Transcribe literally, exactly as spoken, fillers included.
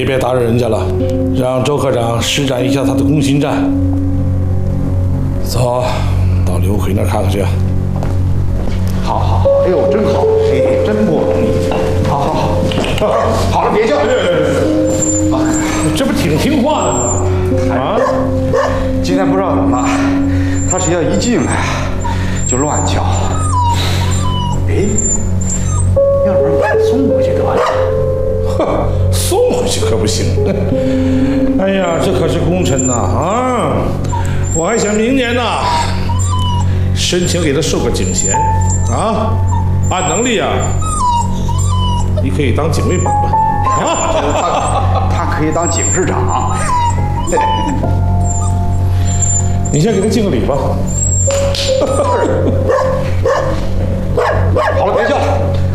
也别打扰人家了，让周科长施展一下他的攻心战。走，到刘奎那儿看看去。 好好好，哎呦，真好，哎，真不容易。好好好，好了，别叫。 这不挺听话的吗？啊！ 今天不知道怎么了，他只要一进来就乱叫。哎，要不然送回去得了。 哼，送回去可不行。哎呀，这可是功臣呐！啊，我还想明年呐，申请给他授个警衔啊，按能力啊，你可以当警卫本吧。 啊，他他可以当警视长。 你先给他敬个礼吧。 好了，别叫了。